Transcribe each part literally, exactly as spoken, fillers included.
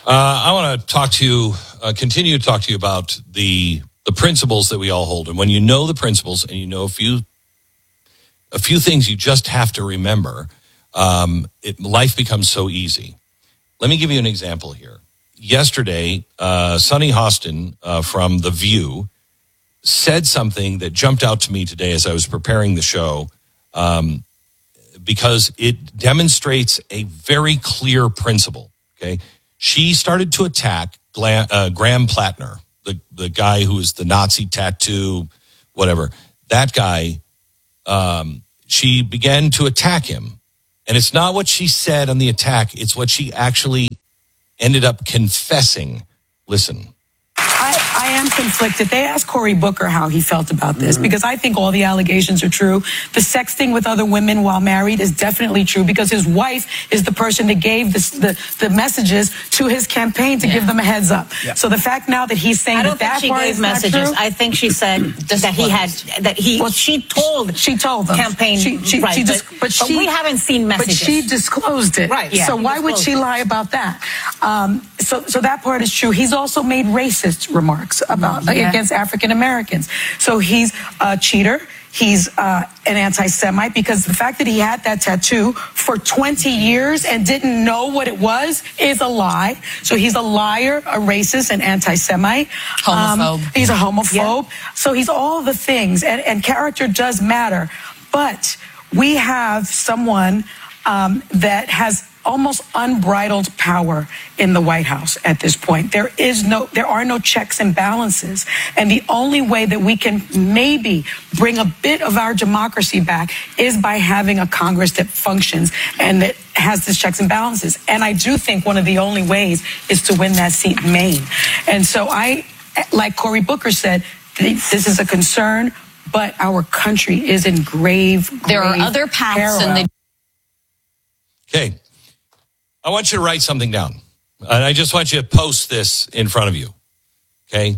Uh, I want to talk to you, uh, continue to talk to you about the the principles that we all hold. And when you know the principles and you know a few a few things you just have to remember, um, it, life becomes so easy. Let me give you an example here. Yesterday, uh, Sunny Hostin uh, from The View said something that jumped out to me today as I was preparing the show, um, because it demonstrates a very clear principle, okay? She started to attack Gla- uh, Graham Plattner, the, the guy who is the Nazi tattoo, whatever. That guy, um, she began to attack him. And it's not what she said on the attack. It's what she actually ended up confessing. Listen. I, I am conflicted. They asked Cory Booker how he felt about this, mm-hmm. because I think all the allegations are true. The sexting with other women while married is definitely true, because his wife is the person that gave this, the, the messages to his campaign to yeah. give them a heads up. Yeah. So the fact now that he's saying I don't that, think that she gave part is messages. not true, I think she said that he had, that he, well, she told she told them. campaign, she, she, right, she but, dis- but, she, but we haven't seen messages. But she disclosed it. Right. Yeah, so why would she lie about that? Um, so, so that part is true. He's also made racist remarks about yeah. against African Americans. So he's a cheater. He's uh, an anti-Semite, because the fact that he had that tattoo for twenty years and didn't know what it was is a lie. So he's a liar, a racist, an anti-Semite. Homophobe. Um, he's a homophobe. Yeah. So he's all the things, and, and character does matter. But we have someone um, that has almost unbridled power in the White House at this point. There is no, there are no checks and balances. And the only way that we can maybe bring a bit of our democracy back is by having a Congress that functions and that has these checks and balances. And I do think one of the only ways is to win that seat in Maine. And so I, like Cory Booker said, this is a concern, but our country is in grave, grave There are other paths in the... Okay. I want you to write something down. And I just want you to post this in front of you. Okay?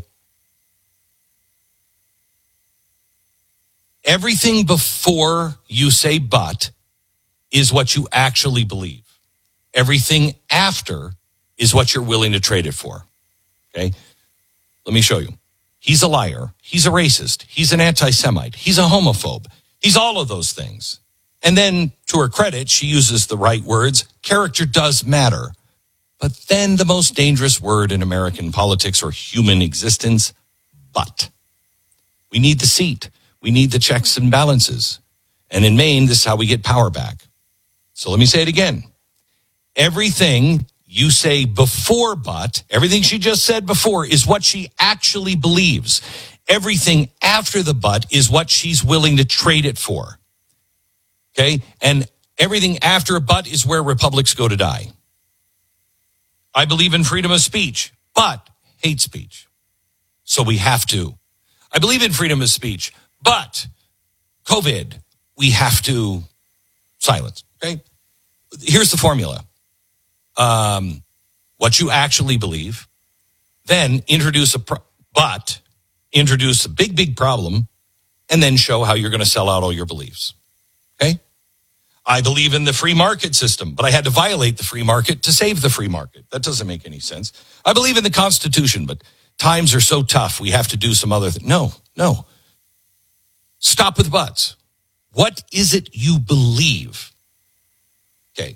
Everything before you say but is what you actually believe. Everything after is what you're willing to trade it for. Okay? Let me show you. He's a liar. He's a racist. He's an anti-Semite. He's a homophobe. He's all of those things. And then, to her credit, she uses the right words. Character does matter. But then the most dangerous word in American politics or human existence, but. We need the seat. We need the checks and balances. And in Maine, this is how we get power back. So let me say it again. Everything you say before but, everything she just said before, is what she actually believes. Everything after the but is what she's willing to trade it for. Okay? And everything after a but is where republics go to die. I believe in freedom of speech, but hate speech. So we have to. I believe in freedom of speech, but COVID, we have to silence. Okay? Here's the formula. Um, what you actually believe, then introduce a, pro- but introduce a big, big problem, and then show how you're going to sell out all your beliefs. Okay? I believe in the free market system, but I had to violate the free market to save the free market. That doesn't make any sense. I believe in the Constitution, but times are so tough, we have to do some other thing. No, no. Stop with buts. What is it you believe? Okay.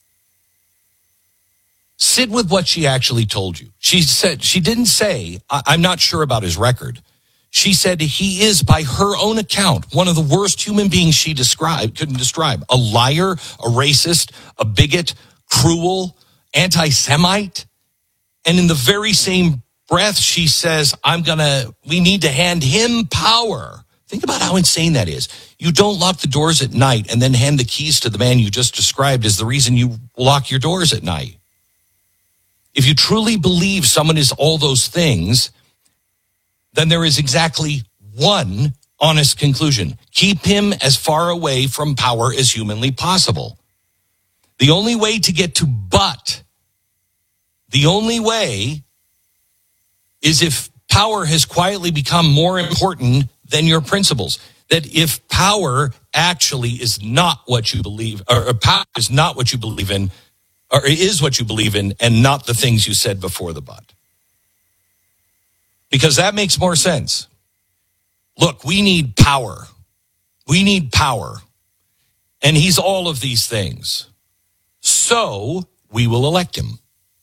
Sit with what she actually told you. She said, she didn't say, I- I'm not sure about his record. She said he is, by her own account, one of the worst human beings she described, couldn't describe. A liar, a racist, a bigot, cruel, anti-Semite. And in the very same breath, she says, I'm gonna, we need to hand him power. Think about how insane that is. You don't lock the doors at night and then hand the keys to the man you just described as the reason you lock your doors at night. If you truly believe someone is all those things, then there is exactly one honest conclusion. Keep him as far away from power as humanly possible. The only way to get to but, the only way is if power has quietly become more important than your principles. That if power actually is not what you believe, or power is not what you believe in, or is what you believe in, and not the things you said before the but. Because that makes more sense. Look, we need power. We need power. And he's all of these things. So we will elect him.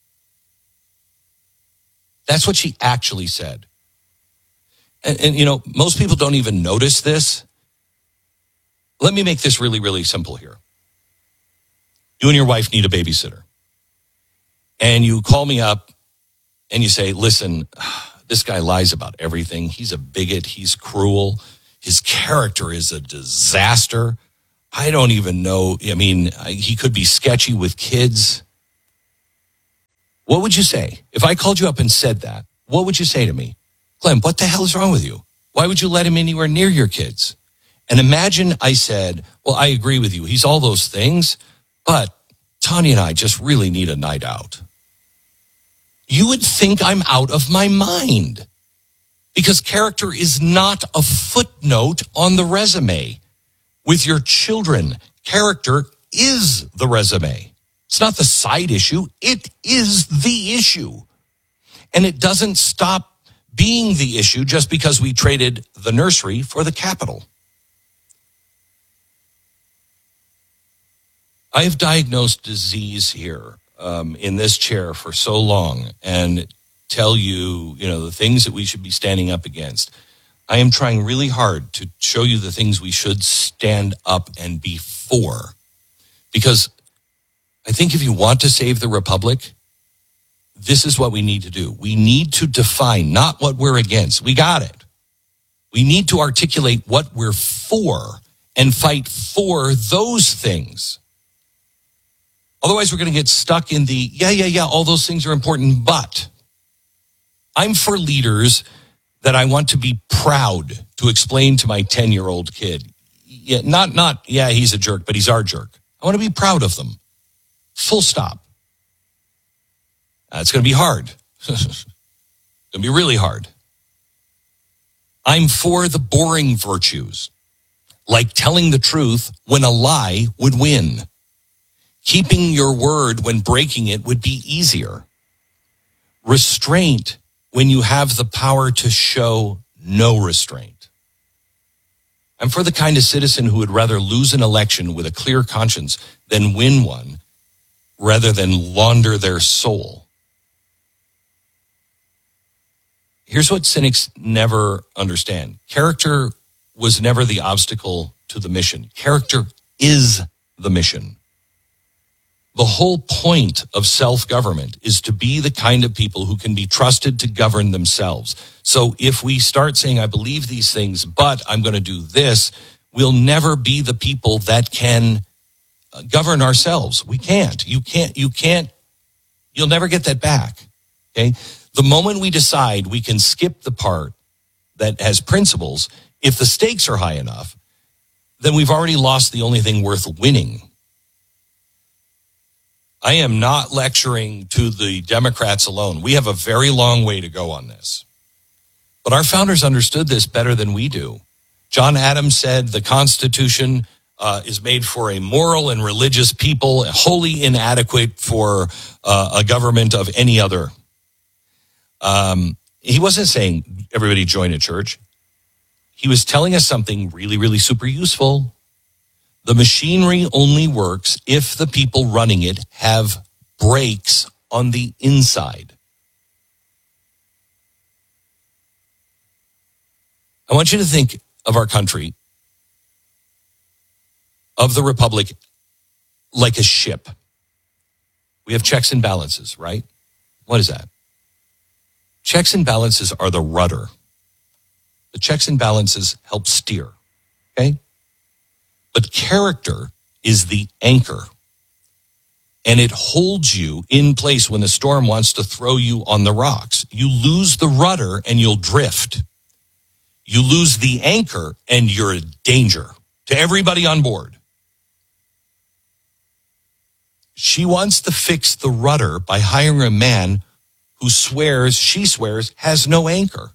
That's what she actually said. And, and, you know, most people don't even notice this. Let me make this really, really simple here. You and your wife need a babysitter. And you call me up and you say, listen, this guy lies about everything. He's a bigot. He's cruel. His character is a disaster. I don't even know. I mean, he could be sketchy with kids. What would you say? If I called you up and said that, what would you say to me? Glenn, what the hell is wrong with you? Why would you let him anywhere near your kids? And imagine I said, well, I agree with you. He's all those things, but Tanya and I just really need a night out. You would think I'm out of my mind, because character is not a footnote on the resume. With your children, character is the resume. It's not the side issue. It is the issue. And it doesn't stop being the issue just because we traded the nursery for the Capitol. I have diagnosed disease here um, in this chair for so long and tell you, you know, the things that we should be standing up against. I am trying really hard to show you the things we should stand up and be for. Because I think if you want to save the republic, this is what we need to do. We need to define not what we're against. We got it. We need to articulate what we're for and fight for those things. Otherwise, we're going to get stuck in the, yeah, yeah, yeah, all those things are important, but I'm for leaders that I want to be proud to explain to my ten-year-old kid. Yeah, not, not, yeah, he's a jerk, but he's our jerk. I want to be proud of them. Full stop. Uh, it's going to be hard. It's going to be really hard. I'm for the boring virtues, like telling the truth when a lie would win. Keeping your word when breaking it would be easier. Restraint when you have the power to show no restraint. I'm for the kind of citizen who would rather lose an election with a clear conscience than win one, rather than launder their soul. Here's what cynics never understand. Character was never the obstacle to the mission. Character is the mission. The whole point of self-government is to be the kind of people who can be trusted to govern themselves. So if we start saying, I believe these things, but I'm going to do this, we'll never be the people that can govern ourselves. We can't. You can't. You can't. You'll never get that back. Okay? The moment we decide we can skip the part that has principles, if the stakes are high enough, then we've already lost the only thing worth winning. I am not lecturing to the Democrats alone. We have a very long way to go on this. But our founders understood this better than we do. John Adams said the Constitution uh, is made for a moral and religious people, wholly inadequate for uh, a government of any other. Um, he wasn't saying everybody join a church. He was telling us something really, really super useful. The machinery only works if the people running it have brakes on the inside. I want you to think of our country, of the republic, like a ship. We have checks and balances, right? What is that? Checks and balances are the rudder. The checks and balances help steer, okay? But character is the anchor, and it holds you in place when the storm wants to throw you on the rocks. You lose the rudder and you'll drift. You lose the anchor and you're a danger to everybody on board. She wants to fix the rudder by hiring a man who swears, she swears, has no anchor.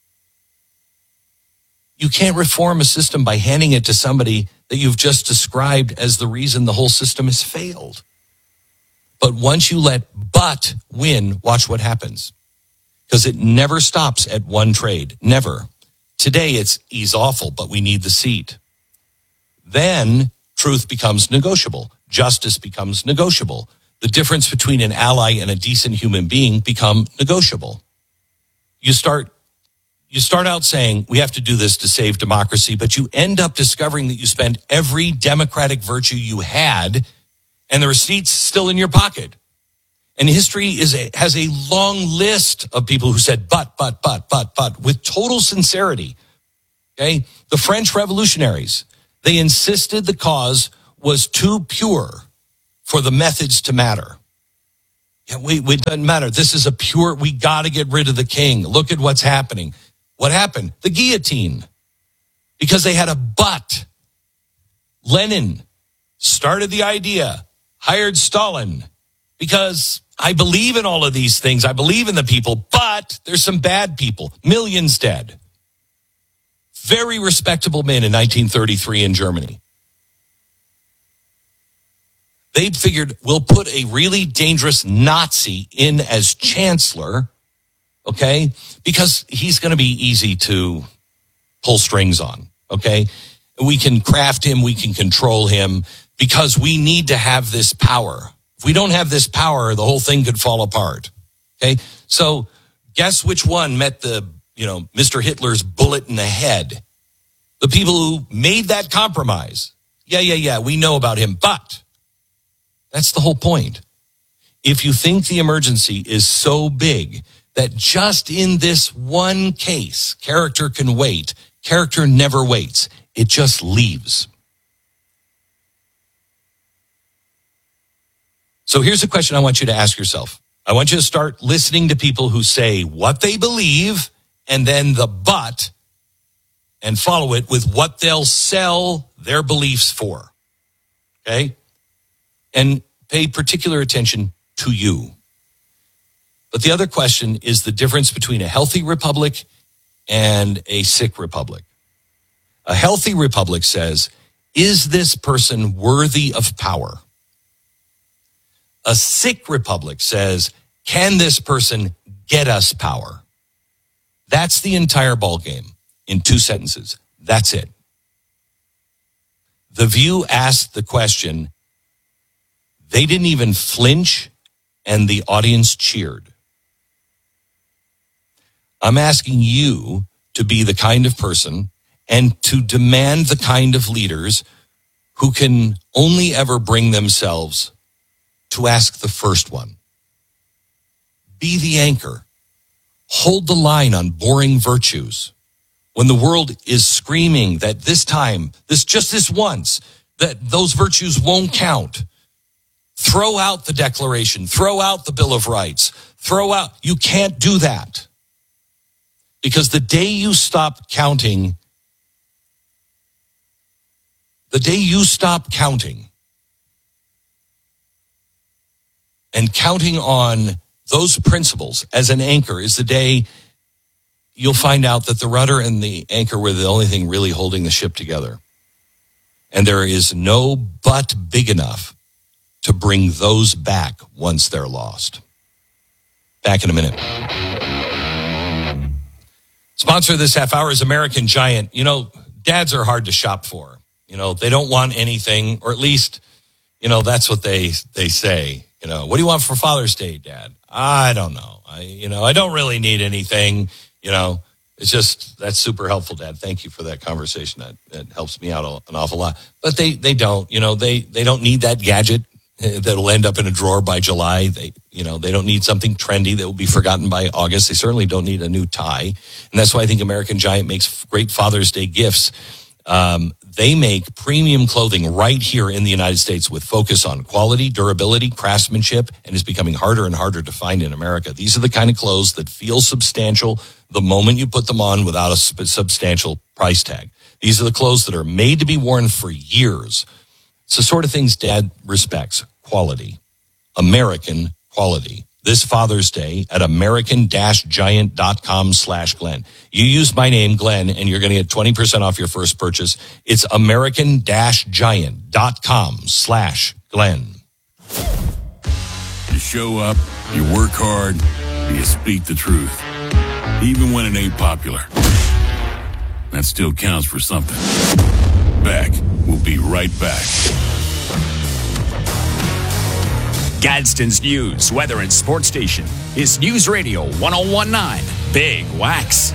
You can't reform a system by handing it to somebody that you've just described as the reason the whole system has failed. But once you let but win, watch what happens. Because it never stops at one trade. Never. Today it's he's awful, but we need the seat. Then truth becomes negotiable. Justice becomes negotiable. The difference between an ally and a decent human being become negotiable. You start you start out saying we have to do this to save democracy, but you end up discovering that you spent every democratic virtue you had and the receipt's still in your pocket. And history is a, has a long list of people who said, but, but, but, but, but, with total sincerity. Okay? The French revolutionaries, they insisted the cause was too pure for the methods to matter. Yeah, we, it doesn't matter. This is a pure, we got to get rid of the king. Look at what's happening. What happened? The guillotine. Because they had a but. Lenin started the idea, hired Stalin, because I believe in all of these things. I believe in the people, but there's some bad people. Millions dead. Very respectable men in nineteen thirty-three in Germany. They figured we'll put a really dangerous Nazi in as chancellor, okay, because he's going to be easy to pull strings on, okay? We can craft him, we can control him, because we need to have this power. If we don't have this power, the whole thing could fall apart. Okay. So guess which one met the, you know, Mister Hitler's bullet in the head? The people who made that compromise. Yeah, yeah, yeah. We know about him, but that's the whole point. If you think the emergency is so big that just in this one case, character can wait, character never waits. It just leaves. So here's a question I want you to ask yourself. I want you to start listening to people who say what they believe and then the but, and follow it with what they'll sell their beliefs for. Okay? And pay particular attention to you. But the other question is the difference between a healthy republic and a sick republic. A healthy republic says, is this person worthy of power? A sick republic says, can this person get us power? That's the entire ballgame in two sentences. That's it. The View asked the question. They didn't even flinch, and the audience cheered. I'm asking you to be the kind of person and to demand the kind of leaders who can only ever bring themselves to ask the first one. Be the anchor. Hold the line on boring virtues. When the world is screaming that this time, this just this once, that those virtues won't count. Throw out the Declaration. Throw out the Bill of Rights. Throw out, you can't do that. Because the day you stop counting, the day you stop counting, and counting on those principles as an anchor is the day you'll find out that the rudder and the anchor were the only thing really holding the ship together. And there is no but big enough to bring those back once they're lost. Back in a minute. Sponsor of this half hour is American Giant. You know, dads are hard to shop for. You know, they don't want anything, or at least, you know, that's what they they say. You know, what do you want for Father's Day, Dad? I don't know. I, you know, I don't really need anything. You know, it's just, that's super helpful, Dad. Thank you for that conversation. That, that helps me out an awful lot. But they, they don't, you know, they, they don't need that gadget that'll end up in a drawer by July. They, you know, they don't need something trendy that will be forgotten by August. They certainly don't need a new tie. And that's why I think American Giant makes great Father's Day gifts. Um, they make premium clothing right here in the United States with focus on quality, durability, craftsmanship, and is becoming harder and harder to find in America. These are the kind of clothes that feel substantial the moment you put them on without a substantial price tag. These are the clothes that are made to be worn for years. It's the sort of things Dad respects. Quality. American quality. This Father's Day at american-giant.com slash Glenn. You use my name, Glenn, and you're going to get twenty percent off your first purchase. It's american-giant.com slash Glenn. You show up, you work hard, and you speak the truth. Even when it ain't popular. That still counts for something. Back. We'll be right back. Gadsden's News, weather, and sports station is News Radio one oh one point nine, Big Wax.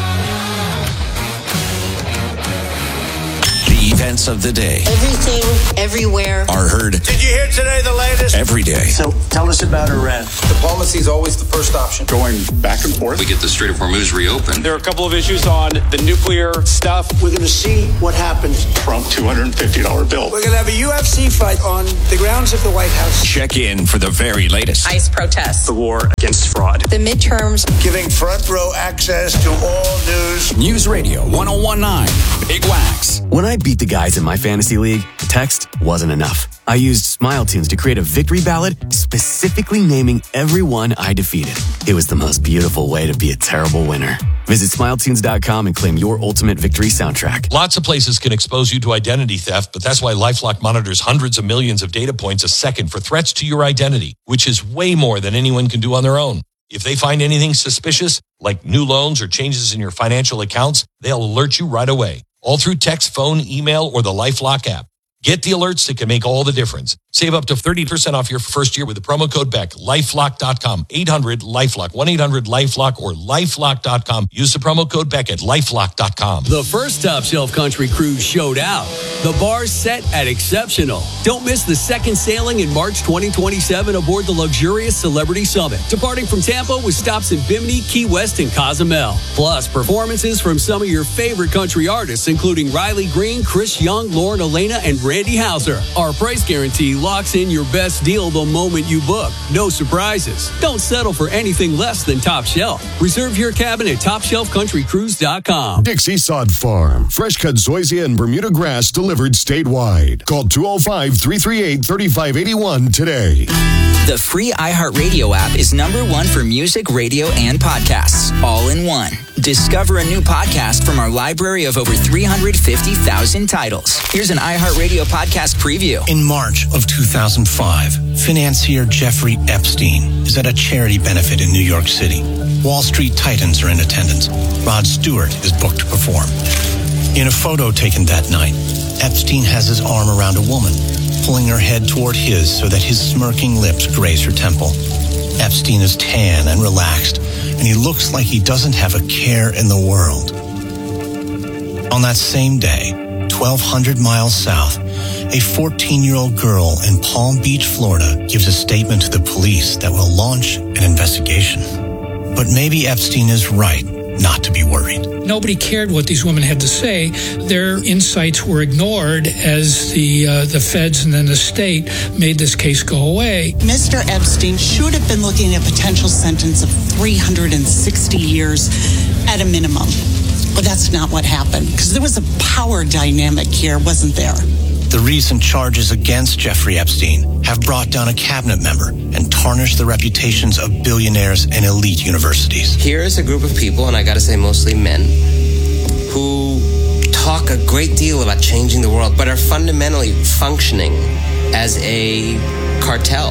The events of the day. Everything, everywhere. Are heard. Did you hear today the latest? Every day. So tell us about Iran. Diplomacy is always the first option. Going back and forth. We get the Strait of Hormuz reopened. There are a couple of issues on the nuclear stuff. We're going to see what happens. Trump two hundred fifty dollars bill. We're going to have a U F C fight on the grounds of the White House. Check in for the very latest. ICE protests. The war against fraud. The midterms. Giving front row access to all news. News Radio one oh one point nine, Big Wax. When I beat the guys in my fantasy league, text wasn't enough. I used Smile Tunes to create a victory ballad specifically naming everyone I defeated. It was the most beautiful way to be a terrible winner. Visit smile tunes dot com and claim your ultimate victory soundtrack. Lots of places can expose you to identity theft, but that's why LifeLock monitors hundreds of millions of data points a second for threats to your identity, which is way more than anyone can do on their own. If they find anything suspicious, like new loans or changes in your financial accounts, they'll alert you right away, all through text, phone, email, or the LifeLock app. Get the alerts that can make all the difference. Save up to thirty percent off your first year with the promo code B E C. lifelock dot com, eight hundred LifeLock, one eight hundred LifeLock, or lifelock dot com. Use the promo code B E C at lifelock dot com. The first Top Shelf Country Cruise showed out. The bar's set at exceptional. Don't miss the second sailing in March twenty twenty-seven aboard the luxurious Celebrity Summit, departing from Tampa with stops in Bimini, Key West, and Cozumel. Plus, performances from some of your favorite country artists, including Riley Green, Chris Young, Lauren Elena, and Randy Houser. Our price guarantee locks in your best deal the moment you book. No surprises. Don't settle for anything less than Top Shelf. Reserve your cabin at top shelf country cruise dot com. Dixie Sod Farm. Fresh cut zoysia and Bermuda grass delivered statewide. Call two oh five, three three eight, three five eight one today. The free iHeartRadio app is number one for music, radio, and podcasts, all in one. Discover a new podcast from our library of over three hundred fifty thousand titles. Here's an iHeartRadio podcast preview. In March of two thousand five, financier Jeffrey Epstein is at a charity benefit in New York City. Wall Street titans are in attendance. Rod Stewart is booked to perform. In a photo taken that night, Epstein has his arm around a woman, pulling her head toward his so that his smirking lips graze her temple. Epstein is tan and relaxed, and he looks like he doesn't have a care in the world. On that same day, twelve hundred miles south, a fourteen-year-old girl in Palm Beach, Florida, gives a statement to the police that will launch an investigation. But maybe Epstein is right not to be worried. Nobody cared what these women had to say. Their insights were ignored as the uh, the feds and then the state made this case go away. Mister Epstein should have been looking at a potential sentence of three hundred sixty years at a minimum. But that's not what happened, because there was a power dynamic here, wasn't there? The recent charges against Jeffrey Epstein have brought down a cabinet member and tarnished the reputations of billionaires and elite universities. Here's a group of people, and I gotta say mostly men, who talk a great deal about changing the world, but are fundamentally functioning as a cartel.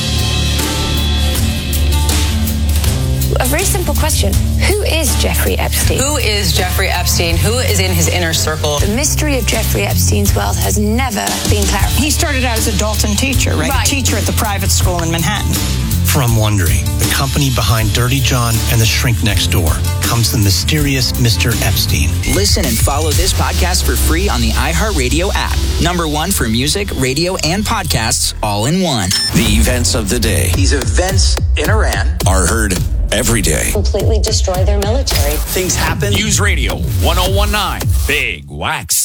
A very simple question. Who is Jeffrey Epstein? Who is Jeffrey Epstein? Who is in his inner circle? The mystery of Jeffrey Epstein's wealth has never been clarified. He started out as a Dalton teacher, right? Right. A teacher at the private school in Manhattan. From Wondery, the company behind Dirty John and The Shrink Next Door, comes the mysterious Mister Epstein. Listen and follow this podcast for free on the iHeartRadio app. Number one for music, radio, and podcasts, all in one. The events of the day. These events in Iran are heard every day. Completely destroy their military. Things happen. News Radio one oh one point nine, Big Wax.